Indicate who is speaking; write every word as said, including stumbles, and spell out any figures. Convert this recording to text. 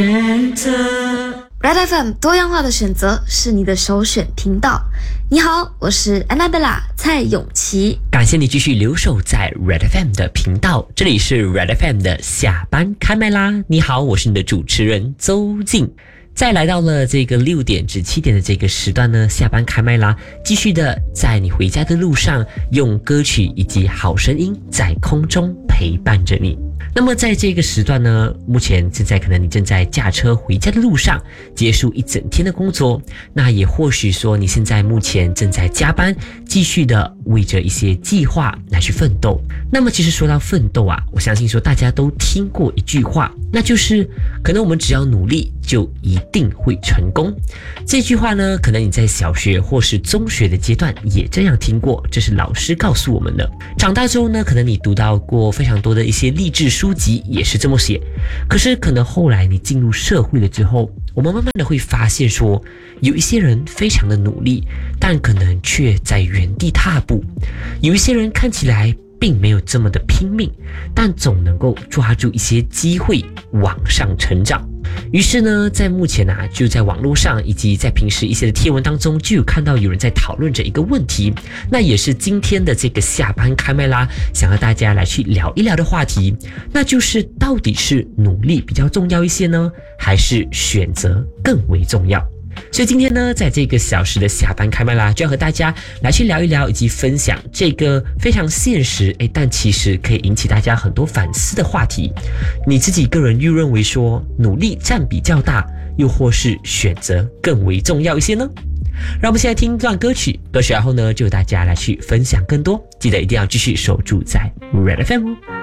Speaker 1: Red F M 多样化的选择是你的首选频道。你好，我是 Annabella 蔡永琪。
Speaker 2: 感谢你继续留守在 Red F M 的频道，这里是 Red F M 的下班开麦啦。你好，我是你的主持人周静。再来到了这个六点至七点的这个时段呢，下班开麦啦，继续的在你回家的路上，用歌曲以及好声音在空中陪伴着你。那么在这个时段呢，目前现在可能你正在驾车回家的路上，结束一整天的工作，那也或许说你现在目前正在加班，继续的为着一些计划来去奋斗。那么其实说到奋斗啊，我相信说大家都听过一句话，那就是可能我们只要努力就一定会成功。这句话呢，可能你在小学或是中学的阶段也这样听过，这是老师告诉我们的。长大之后呢，可能你读到过非常多的一些励志书籍也是这么写，可是可能后来你进入社会了之后，我们慢慢的会发现说，有一些人非常的努力，但可能却在原地踏步；有一些人看起来并没有这么的拼命，但总能够抓住一些机会往上成长。于是呢，在目前啊，就在网络上以及在平时一些的贴文当中，就有看到有人在讨论着一个问题，那也是今天的这个下班开麦啦，想和大家来去聊一聊的话题，那就是到底是努力比较重要一些呢，还是选择更为重要？所以今天呢，在这个小时的下班开麦啦，就要和大家来去聊一聊，以及分享这个非常现实，诶，但其实可以引起大家很多反思的话题。你自己个人又认为说，努力占比较大，又或是选择更为重要一些呢？让我们现在听一段歌曲，歌曲然后呢，就和大家来去分享更多。记得一定要继续守住在 Red F M 哦。